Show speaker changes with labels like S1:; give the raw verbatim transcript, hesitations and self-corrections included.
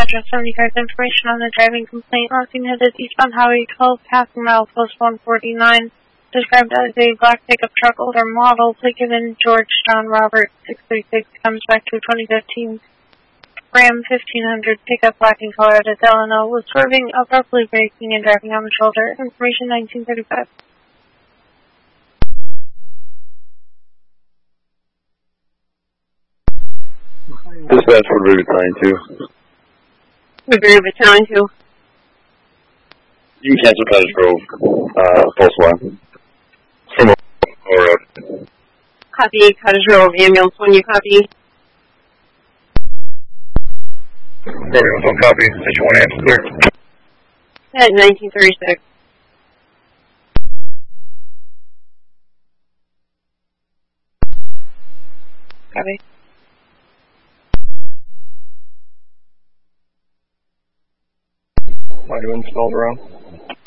S1: address seventy-five, information on the driving complaint. Last seen headed eastbound Highway twelve, passing mile post one forty-nine. Described as a black pickup truck, older model, plate given George John Robert six three six, comes back to twenty fifteen Ram fifteen hundred pickup, black in color at Delano, was swerving, abruptly braking and driving on the shoulder. Information nineteen thirty-five.
S2: Dispatch for River Battalion two.
S3: River Battalion two.
S2: You can cancel Cottage Grove, uh, false one. From or road.
S3: Copy, Cottage Grove, ambulance one, you copy?
S2: Ambulance one, copy. Station one, answer clear.
S3: At nineteen thirty-six. Copy.
S2: Might have been spelled wrong.